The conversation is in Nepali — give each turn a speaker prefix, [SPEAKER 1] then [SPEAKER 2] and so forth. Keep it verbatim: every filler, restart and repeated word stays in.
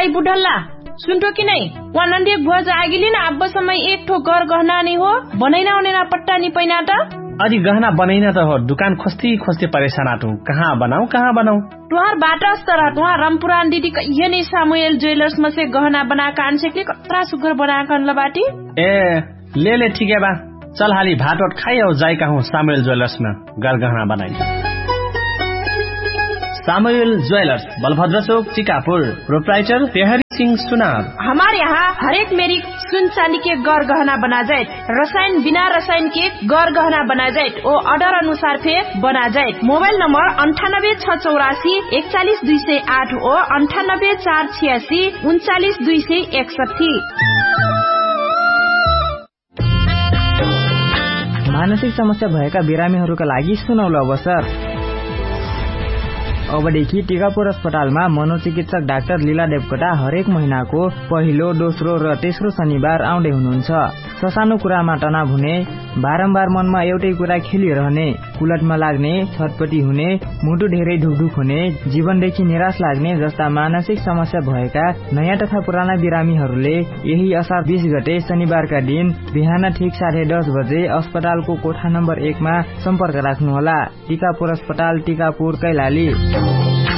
[SPEAKER 1] दाई बुढल्ला सुन्टो कि नै वानन्डे बुवा जागिली न अब समय एक ठो घर गहना नि हो बनैना ओनेना पट्टा नि पैना त
[SPEAKER 2] अजी गहना बनैना त हो दुकान खोस्ती खोस्ती परेशान आटू कहाँ बनाऊ कहाँ बनाऊ
[SPEAKER 1] तुहार बाटा स्तर तुहार रामपुरान दीदी ये नै सामुएल ज्वेलर्स में से गहना बना कान से कतरा सुगर बना कान लबाटी
[SPEAKER 2] ए ले ले ठीक है बा चल हाली भात और खाई और जाई कहूँ सामुएल ज्वेलर्स में घर गहना बनाई सामुएल ज्वेलर्स बलभद्र चौक टीकापुर प्रोप्राइटर पेहरी सिंह सुनार।
[SPEAKER 1] हमारे यहाँ हरेक मेरी सुन चांदी के गौर गहना बना जाए रसायन बिना रसायन के गौर गहना बना जाए और ऑर्डर अनुसार फे बना जाए। मोबाइल नंबर अंठानब्बे छह चौरासी इकतालीस दुई सौ आठ और अंठानब्बे चार छियासी उनचालीस दुई सौ इकसठी।
[SPEAKER 3] मानसिक समस्या भएका बिरामीहरूका लागि सुनौलो अवसर। अबदेखि टीकापुर अस्पतालमा मनोचिकित्सक डाक्टर लीला देवकोटा हरेक महिनाको पहिलो दोस्रो र तेस्रो शनिबार आउँदै हुनुहुन्छ। ससानो कुरामा तनाव हुने, बारम्बार मनमा एउटै कुरा खेलिरहने, कुलटमा लाग्ने, छटपटी हुने, मुटु धेरै धुकधुक हुने, जीवनदेखि निराश लाग्ने जस्ता मानसिक समस्या भएका नयाँ तथा पुराना बिरामीहरूले यही असार बीस गते शनिबारका दिन बिहान ठिक साढे दस बजे अस्पतालको कोठा नम्बर एकमा सम्पर्क राख्नुहोला। टीकापुर अस्पताल टीकापुर कैलाली।